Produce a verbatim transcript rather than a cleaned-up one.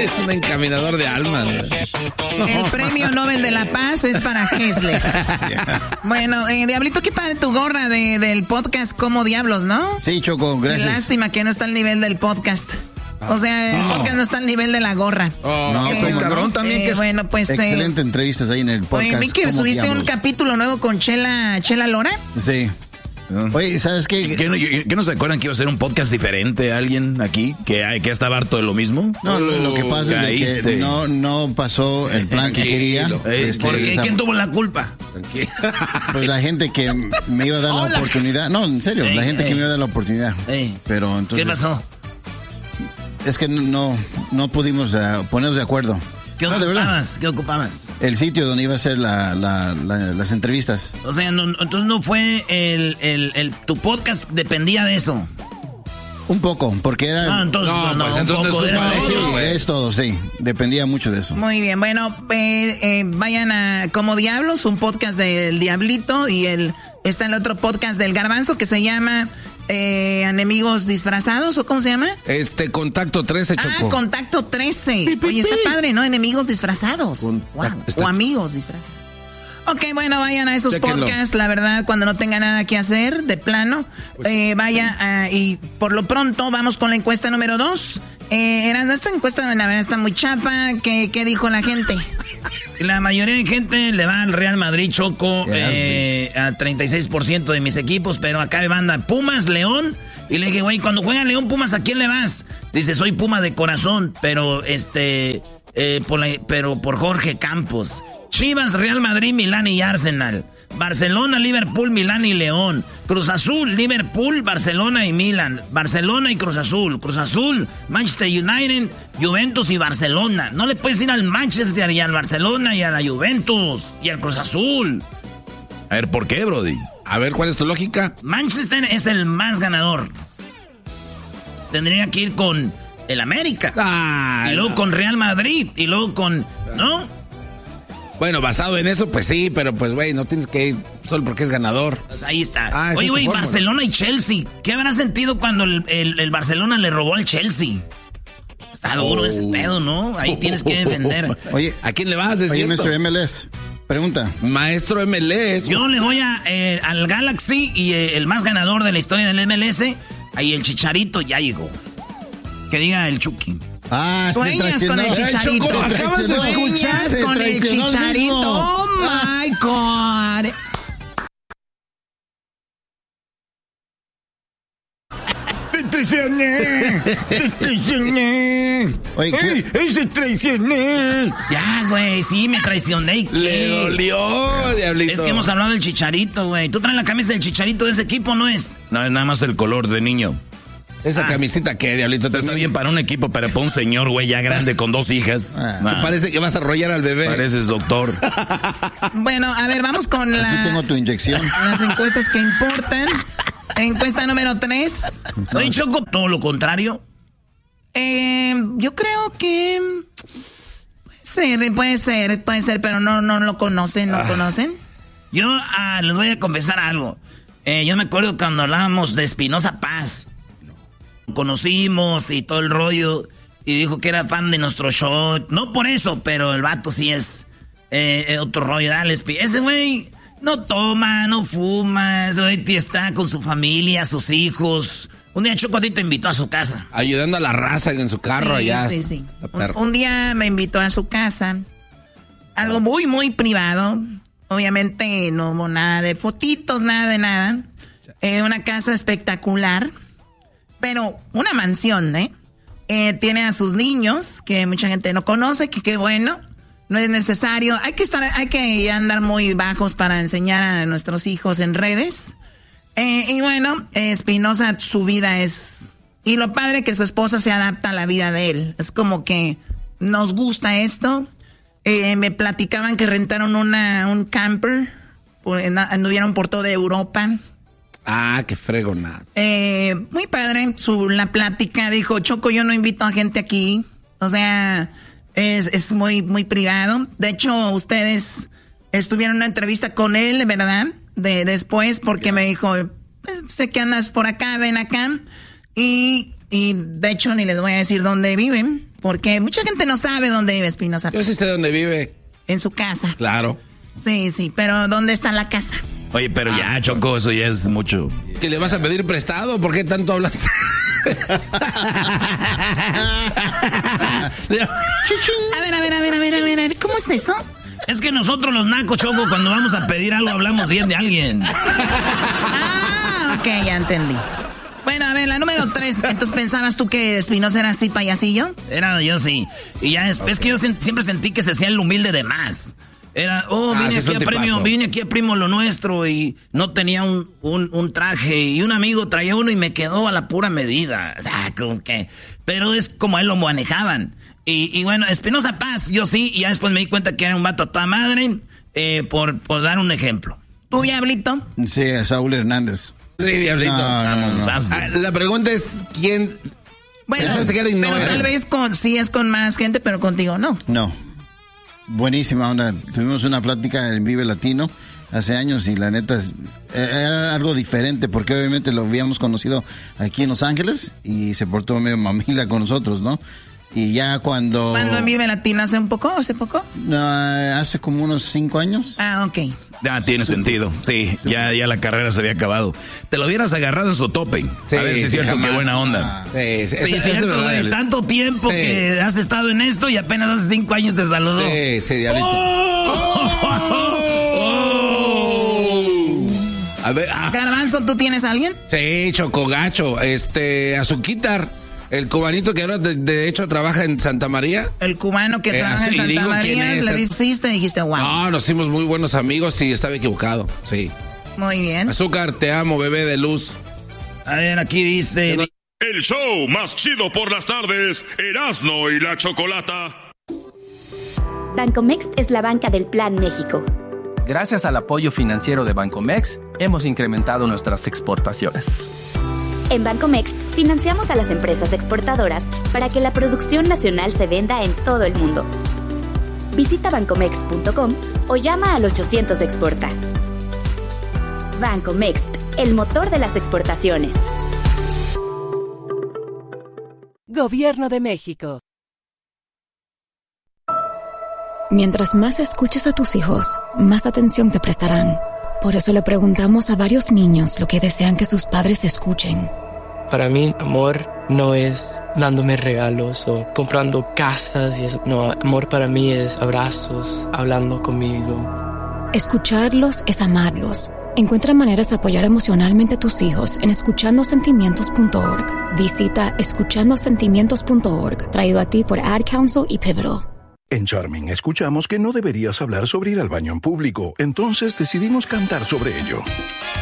Es un encaminador de almas. El premio Nobel de la Paz es para Hessler. Bueno, eh, Diablito, qué padre tu gorra de, del podcast Como Diablos, ¿no? Sí, Choco, gracias. Qué lástima que no está al nivel del podcast. O sea, el no. podcast no está al nivel de la gorra. Oh, no, eh, soy cabrón eh, también. Que es bueno, pues... excelente eh, entrevistas ahí en el podcast. Oye, vi que subiste un capítulo nuevo con Chela, Chela Lora. Sí. Oye, ¿sabes qué? ¿Qué no, ¿Qué no se acuerdan que iba a ser un podcast diferente? ¿Alguien aquí que, que estaba harto de lo mismo? No, lo, lo que pasa Caíste. es de que no, no pasó el plan que quería. Este, ¿Por qué? ¿Quién tuvo la culpa? Pues la gente que me iba a dar Hola. la oportunidad. No, en serio, ey, la gente ey. que me iba a dar la oportunidad. Ey. Pero entonces... ¿Qué pasó? Es que no, no pudimos uh, ponernos de acuerdo. ¿Qué no, ocupabas? ¿Qué ocupabas? El sitio donde iba a ser la, la, la, las entrevistas. O sea, no, entonces no fue el, el, el... Tu podcast dependía de eso. Un poco, porque era... No, entonces no, no, pues, entonces poco, es, todo, sí, es todo, sí. Dependía mucho de eso. Muy bien, bueno, eh, eh, vayan a Como Diablos, un podcast del Diablito, y el está el otro podcast del Garbanzo que se llama... Eh, ¿Enemigos disfrazados o cómo se llama? Este, Contacto trece, Choco. Ah, Contacto trece. Oye, está padre, ¿no? Enemigos disfrazados. Wow. Está... O amigos disfrazados. Ok, bueno, vayan a esos Chequenlo. podcasts, la verdad, cuando no tengan nada que hacer, de plano. Eh, vaya, a, y por lo pronto vamos con la encuesta número dos. Eh, era, esta encuesta, la verdad, está muy chafa. ¿Qué, qué dijo la gente? La mayoría de gente le va al Real Madrid, Choco, eh, a treinta y seis por ciento de mis equipos, pero acá me manda Pumas, León. Y le dije, güey, cuando juega León, Pumas, ¿a quién le vas? Dice, soy Puma de corazón, pero este, eh, por la, pero por Jorge Campos. Chivas, Real Madrid, Milán y Arsenal. Barcelona, Liverpool, Milán y León. Cruz Azul, Liverpool, Barcelona y Milán. Barcelona y Cruz Azul. Cruz Azul, Manchester United, Juventus y Barcelona. No le puedes ir al Manchester y al Barcelona y a la Juventus y al Cruz Azul. A ver, ¿por qué, Brody? A ver, ¿cuál es tu lógica? Manchester es el más ganador. Tendría que ir con el América. Ah, y luego no. con Real Madrid. Y luego con... ¿No? Bueno, basado en eso, pues sí, pero pues, güey, no tienes que ir solo porque es ganador. Pues ahí está. Ah, oye, güey, Barcelona y Chelsea. ¿Qué habrá sentido cuando el, el, el Barcelona le robó al Chelsea? Está duro oh. ese pedo, ¿no? Ahí tienes que defender. Oye, ¿a quién le vas a decir? Oye, mister M L S, pregunta. Maestro M L S. Yo le voy a, eh, al Galaxy y eh, el más ganador de la historia del M L S, ahí el Chicharito ya llegó. Que diga el Chucky. Ah, sueñas con el Chicharito. Choco, acabas de escuchar. Sueñas con el Chicharito. Oh my God. ¡Se traicioné! ¡Se traicioné! Oye, ¡Ey, ey, se traicioné! Ya, güey, sí, me traicioné. ¿Qué? Le dolió, Diablito. Es que hemos hablado del Chicharito, güey. ¿Tú traes la camisa del Chicharito de ese equipo, no es? No, es nada más el color de niño. Esa ah. camisita, ¿qué, Diablito? Está también? bien para un equipo, pero para un señor, güey, ya grande con dos hijas. Ah. Nah. Parece que vas a arrollar al bebé. Pareces doctor. Bueno, a ver, vamos con la... Aquí tengo tu inyección. Las encuestas que importan. Encuesta número tres. Oye, Choco, todo lo contrario. Eh, yo creo que... Puede ser, puede ser, puede ser, pero no, no lo conocen, ¿no ah. conocen? Yo ah, les voy a confesar algo. Eh, yo me acuerdo cuando hablábamos de Espinosa Paz. Conocimos y todo el rollo, y dijo que era fan de nuestro show. No por eso, pero el vato sí es eh, otro rollo. Dale, ese güey no toma, no fuma, ese güey está con su familia, sus hijos. Un día Choco a ti te invitó a su casa. Ayudando a la raza en su carro sí, allá. Sí, sí, un, un día me invitó a su casa. Algo muy, muy privado. Obviamente no hubo nada de fotitos, nada de nada. Eh, una casa espectacular. Pero una mansión, ¿eh? ¿eh? Tiene a sus niños, que mucha gente no conoce, que qué bueno. No es necesario. Hay que estar, hay que andar muy bajos para enseñar a nuestros hijos en redes. Eh, y bueno, Espinosa, su vida es... Y lo padre que su esposa se adapta a la vida de él. Es como que nos gusta esto. Eh, me platicaban que rentaron una, un camper. Anduvieron por toda Europa. Ah, qué fregonada. Eh, muy padre su la plática. Dijo, Choco, yo no invito a gente aquí. O sea, es, es muy, muy privado. De hecho, ustedes estuvieron en una entrevista con él, ¿verdad? De después, porque yeah. me dijo, pues sé que andas por acá, ven acá. Y, y de hecho, ni les voy a decir dónde viven, Porque mucha gente no sabe dónde vive Espinosa Paz. Yo sí sé dónde vive. En su casa. Claro. Sí, sí, pero ¿dónde está la casa? Oye, pero ah, ya, Choco, eso ya es mucho. ¿Que le vas a pedir prestado? ¿Por qué tanto hablaste? A ver, a ver, a ver, a ver, a ver, ¿cómo es eso? Es que nosotros los nacos, Choco, cuando vamos a pedir algo hablamos bien de alguien. Ah, ok, ya entendí. Bueno, a ver, la número tres. Entonces, ¿pensabas tú que Espinosa era así payasillo? Era yo, sí. Y ya es, es que yo se, siempre sentí que se hacía el humilde de más. Era, oh, vine, ah, aquí a premio, vine aquí a Primo Lo Nuestro y no tenía un, un, un traje y un amigo traía uno y me quedó a la pura medida. O sea, como que... Pero es como a él lo manejaban. Y, y bueno, Espinosa Paz, yo sí, y ya después me di cuenta que era un vato a toda madre, eh, por, por dar un ejemplo. ¿Tú, Diablito? Sí, Saúl Hernández. Sí, Diablito. No, no, no, no. Ah, la pregunta es, ¿quién... Bueno, que era pero era? Tal vez con, sí es con más gente, pero contigo no. No. Buenísima onda. Tuvimos una plática en Vive Latino hace años y la neta es, era algo diferente porque obviamente lo habíamos conocido aquí en Los Ángeles y se portó medio mamila con nosotros, ¿no? Y ya cuando... ¿Cuándo en Vive Latino? ¿Hace un poco? ¿Hace poco? No, hace como unos cinco años. Ah, ok. Ya tiene sentido. Sí, ya, ya la carrera se había acabado. Te lo hubieras agarrado en su tope. Sí, a ver si es cierto, jamás. Qué buena onda. Sí, sí, sí, es cierto, güey. Tanto tiempo sí. que has estado en esto y apenas hace cinco años te saludó. Sí, sí, Diablito. ¡Oh! ¡Oh! ¡Oh! A ver, ah. Garbanzo, ¿tú tienes a alguien? Sí, Chocogacho, este, Azuquitar. El cubanito que ahora de, de hecho trabaja en Santa María. El cubano que eh, trabaja en Santa María, le dijiste y dijiste, wow. No, nos hicimos muy buenos amigos y estaba equivocado, sí. Muy bien. Azúcar, te amo, bebé de luz. A ver, aquí dice... El show más chido por las tardes, Erasmo y la Chocolata. Bancomext es la banca del Plan México. Gracias al apoyo financiero de Bancomext, hemos incrementado nuestras exportaciones. En Bancomext financiamos a las empresas exportadoras para que la producción nacional se venda en todo el mundo. Visita bancomext punto com o llama al ochocientos exporta. Bancomext, el motor de las exportaciones. Gobierno de México. Mientras más escuches a tus hijos, más atención te prestarán. Por eso le preguntamos a varios niños lo que desean que sus padres escuchen. Para mí, amor no es dándome regalos o comprando casas y eso. No, amor para mí es abrazos, hablando conmigo. Escucharlos es amarlos. Encuentra maneras de apoyar emocionalmente a tus hijos en escuchando sentimientos punto org. Visita escuchando sentimientos punto org, traído a ti por Ad Council y Pivotal. En Charming escuchamos que no deberías hablar sobre ir al baño en público, entonces decidimos cantar sobre ello.